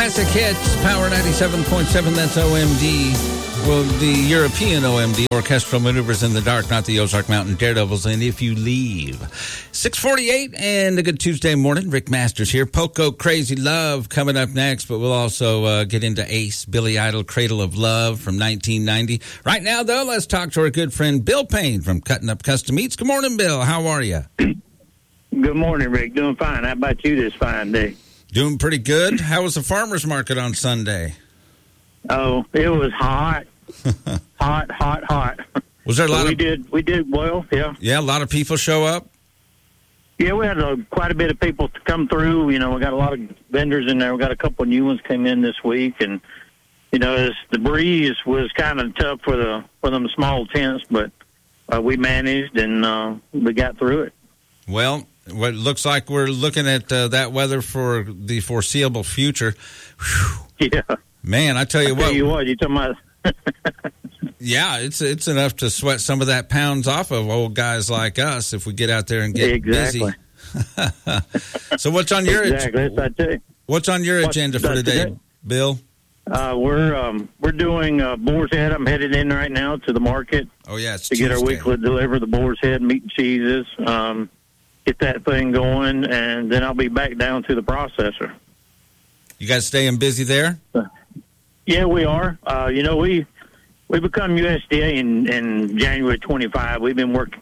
Classic Hits, Power 97.7, that's OMD. Well, the European OMD, Orchestral Maneuvers in the Dark, not the Ozark Mountain Daredevils, and If You Leave. 6:48 and a good Tuesday morning. Rick Masters here. Poco Crazy Love coming up next, but we'll also get into Ace, Billy Idol, Cradle of Love from 1990. Right now, though, let's talk to our good friend Bill Payne from Cutting Up Custom Meats. Good morning, Bill. How are you? Good morning, Rick. Doing fine. How about you this fine day? Doing pretty good. How was the farmer's market on Sunday? Oh, it was hot. hot. Was there a lot we did well, yeah. Yeah, a lot of people show up? Yeah, we had quite a bit of people to come through. You know, we got a lot of vendors in there. We got a couple of new ones came in this week, and you know, the breeze was kind of tough for them small tents, but we managed and we got through it. Well, what looks like we're looking at that weather for the foreseeable future. Whew. Yeah, man, I tell you what, you talking about. Yeah, it's enough to sweat some of that pounds off of old guys like us if we get out there and get busy. So what's on your what's on your agenda for today, Bill? We're doing Boar's Head. I'm headed in right now to the market. Oh yeah, it's to Tuesday. Get our weekly deliver the Boar's Head meat and cheeses. Get that thing going, and then I'll be back down to the processor. You guys staying busy there? Yeah, we are. You know, we become USDA in January 25. We've been working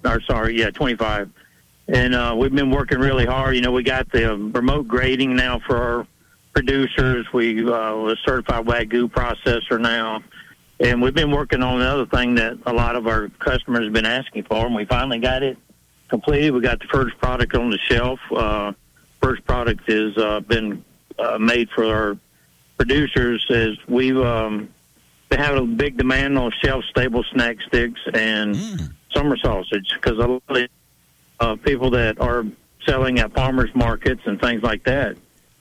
25. And we've been working really hard. You know, we got the remote grading now for our producers. We a certified Wagyu processor now. And we've been working on another thing that a lot of our customers have been asking for, and we finally got it completed. We got the first product on the shelf. First product has been made for our producers. As we've they have a big demand on shelf-stable snack sticks and summer sausage, because a lot of people that are selling at farmers markets and things like that,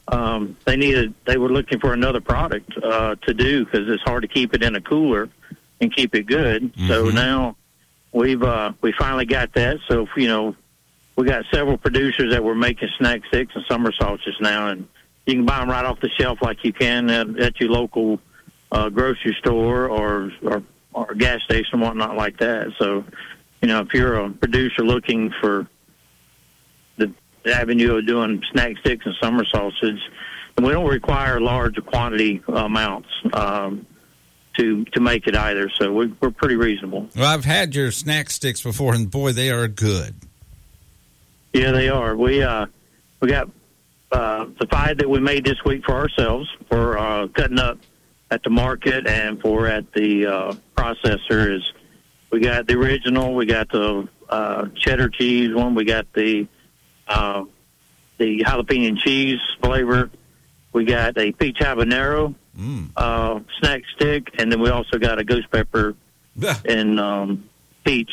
they were looking for another product to do, because it's hard to keep it in a cooler and keep it good. So now we finally got that. So you know, we got several producers that were making snack sticks and summer sausages now, and you can buy them right off the shelf like you can at your local grocery store or gas station, whatnot like that. So, you know, if you're a producer looking for the avenue of doing snack sticks and summer sausage, and we don't require large quantity amounts to make it either. So we're pretty reasonable. Well, I've had your snack sticks before, and boy, they are good. Yeah, they are. We got the 5 that we made this week for ourselves for cutting up at the market and for at the processor. Is we got the original, we got the cheddar cheese one, we got the jalapeno cheese flavor, we got a peach habanero snack stick, and then we also got a ghost pepper and peach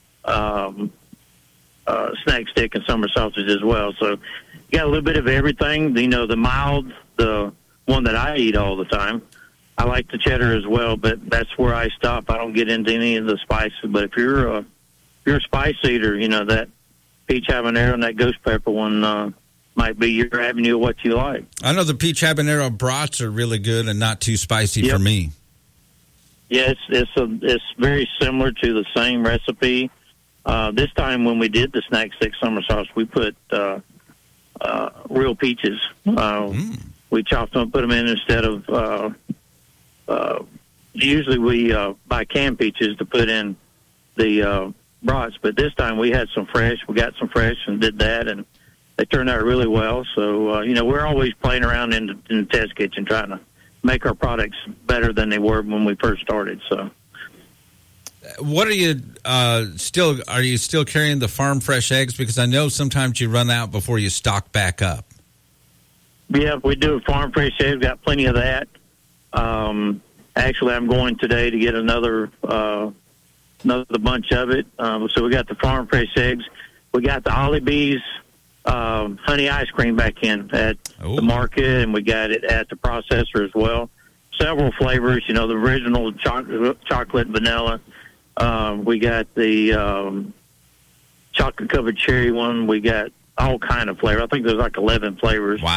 snack stick and summer sausage as well. So you got a little bit of everything. You know, the mild, the one that I eat all the time. I like the cheddar as well, but that's where I stop. I don't get into any of the spices. But if you're a spice eater, you know, that peach habanero and that ghost pepper one might be your avenue of what you like. I know the peach habanero brats are really good and not too spicy for me. Yeah, it's very similar to the same recipe. This time when we did the snack stick summer sauce, we put real peaches. We chopped them and put them in instead of usually we buy canned peaches to put in the brats, but this time we had some fresh. We got some fresh and did that, and they turned out really well. So, you know, we're always playing around in the test kitchen trying to make our products better than they were when we first started. So, what are you are you still carrying the farm fresh eggs? Because I know sometimes you run out before you stock back up. Yeah, we do farm fresh eggs. Got plenty of that. Actually, I'm going today to get another bunch of it. So we got the farm fresh eggs. We got the Ollie Bees honey ice cream back in at the market, and we got it at the processor as well. Several flavors, you know, the original chocolate vanilla. We got the chocolate covered cherry one. We got all kind of flavor. I think there's like 11 flavors. Wow.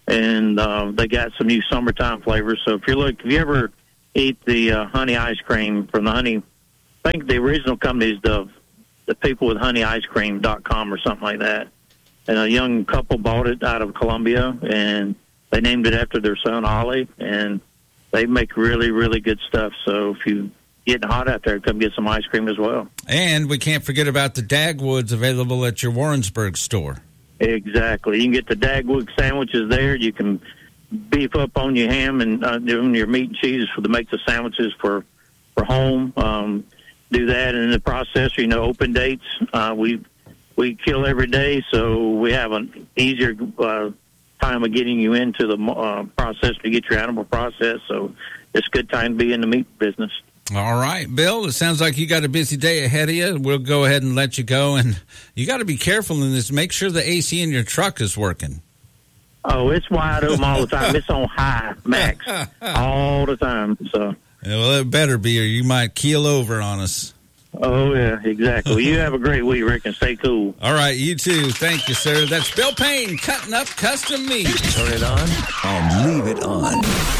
and they got some new summertime flavors. So if you ever eat the honey ice cream from the honey, I think the original company is the people with honeyicecream.com or something like that. And a young couple bought it out of Colombia, and they named it after their son, Ollie, and they make really, really good stuff. So if you getting hot out there, come get some ice cream as well. And we can't forget about the Dagwoods available at your Warrensburg store. Exactly. You can get the Dagwood sandwiches there. You can beef up on your ham and your meat and cheese to make the sandwiches for home. Do that, and in the process, open dates. We kill every day, so we have an easier time of getting you into the process to get your animal processed. So it's a good time to be in the meat business. All right, Bill, it sounds like you got a busy day ahead of you. We'll go ahead and let you go, and you got to be careful in this. Make sure the AC in your truck is working. Oh, it's wide open all the time. It's on high, max, all the time. So. Yeah, well, it better be, or you might keel over on us. Oh, yeah, exactly. You have a great week, Rick, and stay cool. All right, you too. Thank you, sir. That's Bill Payne, Cutting Up Custom Meat. Turn it on and leave it on.